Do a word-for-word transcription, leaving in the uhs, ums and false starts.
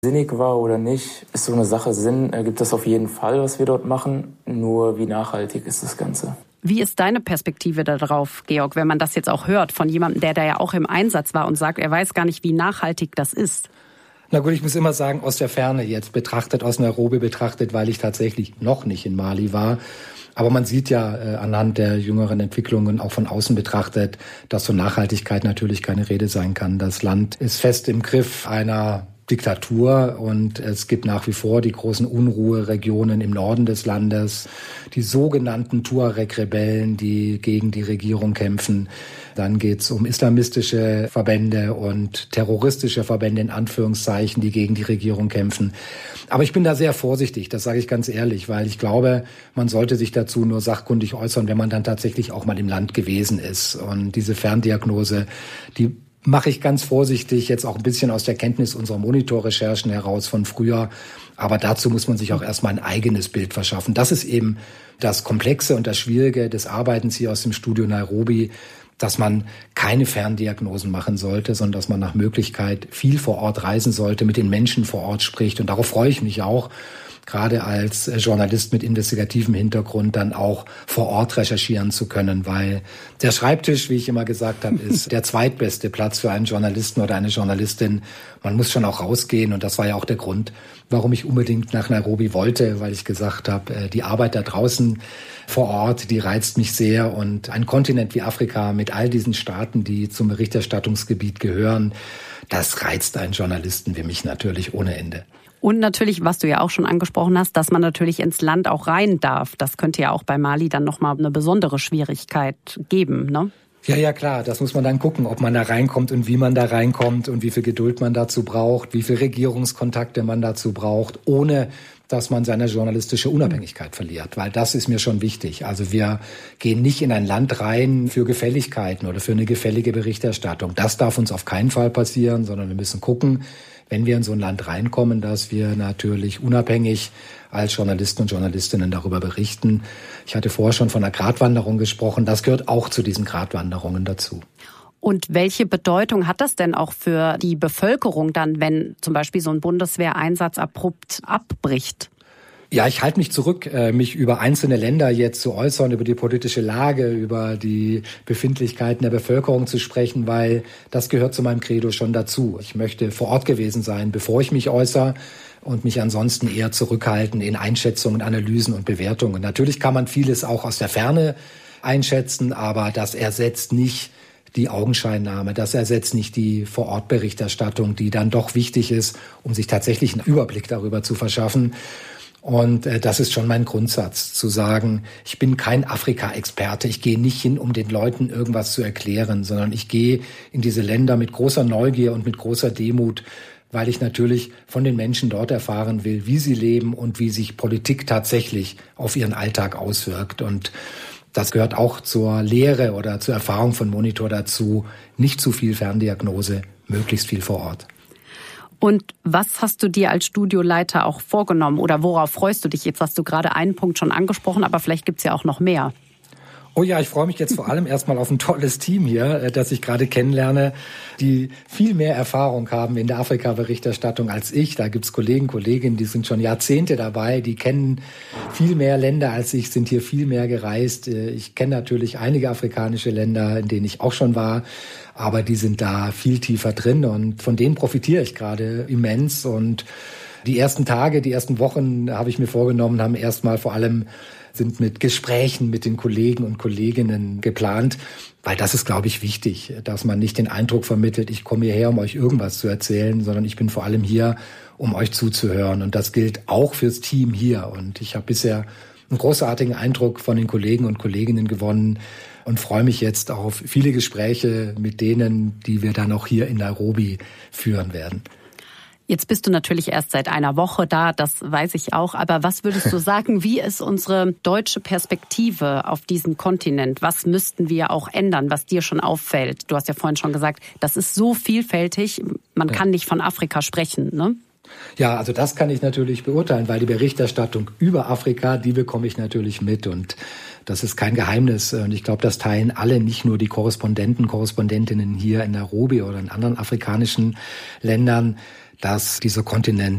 Sinnig war oder nicht, ist so eine Sache. Sinn ergibt das auf jeden Fall, was wir dort machen. Nur wie nachhaltig ist das Ganze? Wie ist deine Perspektive darauf, Georg, wenn man das jetzt auch hört von jemandem, der da ja auch im Einsatz war und sagt, er weiß gar nicht, wie nachhaltig das ist? Na gut, ich muss immer sagen, aus der Ferne jetzt betrachtet, aus Nairobi betrachtet, weil ich tatsächlich noch nicht in Mali war. Aber man sieht ja äh, anhand der jüngeren Entwicklungen auch von außen betrachtet, dass von Nachhaltigkeit natürlich keine Rede sein kann. Das Land ist fest im Griff einer Diktatur und es gibt nach wie vor die großen Unruheregionen im Norden des Landes, die sogenannten Tuareg-Rebellen, die gegen die Regierung kämpfen. Dann geht's um islamistische Verbände und terroristische Verbände in Anführungszeichen, die gegen die Regierung kämpfen. Aber ich bin da sehr vorsichtig, das sage ich ganz ehrlich, weil ich glaube, man sollte sich dazu nur sachkundig äußern, wenn man dann tatsächlich auch mal im Land gewesen ist. Und diese Ferndiagnose, die mache ich ganz vorsichtig, jetzt auch ein bisschen aus der Kenntnis unserer Monitorrecherchen heraus von früher. Aber dazu muss man sich auch erstmal ein eigenes Bild verschaffen. Das ist eben das Komplexe und das Schwierige des Arbeitens hier aus dem Studio Nairobi, dass man keine Ferndiagnosen machen sollte, sondern dass man nach Möglichkeit viel vor Ort reisen sollte, mit den Menschen vor Ort spricht. Und darauf freue ich mich auch, gerade als Journalist mit investigativem Hintergrund dann auch vor Ort recherchieren zu können, weil der Schreibtisch, wie ich immer gesagt habe, ist der zweitbeste Platz für einen Journalisten oder eine Journalistin. Man muss schon auch rausgehen und das war ja auch der Grund, warum ich unbedingt nach Nairobi wollte, weil ich gesagt habe, die Arbeit da draußen vor Ort, die reizt mich sehr und ein Kontinent wie Afrika mit all diesen Staaten, die zum Berichterstattungsgebiet gehören, das reizt einen Journalisten wie mich natürlich ohne Ende. Und natürlich, was du ja auch schon angesprochen hast, dass man natürlich ins Land auch rein darf. Das könnte ja auch bei Mali dann nochmal eine besondere Schwierigkeit geben, ne? Ja, ja, klar. Das muss man dann gucken, ob man da reinkommt und wie man da reinkommt und wie viel Geduld man dazu braucht, wie viel Regierungskontakte man dazu braucht, ohne dass man seine journalistische Unabhängigkeit verliert. Weil das ist mir schon wichtig. Also wir gehen nicht in ein Land rein für Gefälligkeiten oder für eine gefällige Berichterstattung. Das darf uns auf keinen Fall passieren, sondern wir müssen gucken, wenn wir in so ein Land reinkommen, dass wir natürlich unabhängig als Journalisten und Journalistinnen darüber berichten. Ich hatte vorher schon von einer Gratwanderung gesprochen. Das gehört auch zu diesen Gratwanderungen dazu. Und welche Bedeutung hat das denn auch für die Bevölkerung dann, wenn zum Beispiel so ein Bundeswehreinsatz abrupt abbricht? Ja, ich halte mich zurück, mich über einzelne Länder jetzt zu äußern, über die politische Lage, über die Befindlichkeiten der Bevölkerung zu sprechen, weil das gehört zu meinem Credo schon dazu. Ich möchte vor Ort gewesen sein, bevor ich mich äußere und mich ansonsten eher zurückhalten in Einschätzungen, Analysen und Bewertungen. Natürlich kann man vieles auch aus der Ferne einschätzen, aber das ersetzt nicht die Augenscheinnahme, das ersetzt nicht die Vor-Ort-Berichterstattung, die dann doch wichtig ist, um sich tatsächlich einen Überblick darüber zu verschaffen. Und äh, das ist schon mein Grundsatz, zu sagen, ich bin kein Afrika-Experte. Ich gehe nicht hin, um den Leuten irgendwas zu erklären, sondern ich gehe in diese Länder mit großer Neugier und mit großer Demut, weil ich natürlich von den Menschen dort erfahren will, wie sie leben und wie sich Politik tatsächlich auf ihren Alltag auswirkt. Und das gehört auch zur Lehre oder zur Erfahrung von Monitor dazu. Nicht zu viel Ferndiagnose, möglichst viel vor Ort. Und was hast du dir als Studioleiter auch vorgenommen oder worauf freust du dich? Jetzt hast du gerade einen Punkt schon angesprochen, aber vielleicht gibt's ja auch noch mehr. Oh ja, ich freue mich jetzt vor allem erstmal auf ein tolles Team hier, das ich gerade kennenlerne, die viel mehr Erfahrung haben in der Afrika-Berichterstattung als ich. Da gibt's Kollegen, Kolleginnen, die sind schon Jahrzehnte dabei, die kennen viel mehr Länder als ich, sind hier viel mehr gereist. Ich kenne natürlich einige afrikanische Länder, in denen ich auch schon war, aber die sind da viel tiefer drin und von denen profitiere ich gerade immens. Und die ersten Tage, die ersten Wochen habe ich mir vorgenommen, haben erstmal vor allem sind mit Gesprächen mit den Kollegen und Kolleginnen geplant, weil das ist, glaube ich, wichtig, dass man nicht den Eindruck vermittelt, ich komme hierher, um euch irgendwas zu erzählen, sondern ich bin vor allem hier, um euch zuzuhören. Und das gilt auch fürs Team hier. Und ich habe bisher einen großartigen Eindruck von den Kollegen und Kolleginnen gewonnen und freue mich jetzt auf viele Gespräche mit denen, die wir dann auch hier in Nairobi führen werden. Jetzt bist du natürlich erst seit einer Woche da, das weiß ich auch. Aber was würdest du sagen, wie ist unsere deutsche Perspektive auf diesen Kontinent? Was müssten wir auch ändern, was dir schon auffällt? Du hast ja vorhin schon gesagt, das ist so vielfältig, man ja. kann nicht von Afrika sprechen, ne? Ja, also das kann ich natürlich beurteilen, weil die Berichterstattung über Afrika, die bekomme ich natürlich mit und das ist kein Geheimnis. Und ich glaube, das teilen alle, nicht nur die Korrespondenten, Korrespondentinnen hier in Nairobi oder in anderen afrikanischen Ländern, dass dieser Kontinent